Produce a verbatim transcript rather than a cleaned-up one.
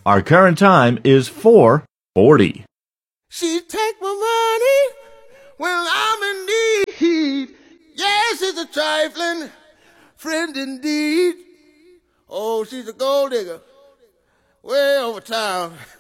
Our current time is four forty. She take my money when I'm in need. Yes, it's a trifling friend indeed. Oh, she's a gold digger way over town.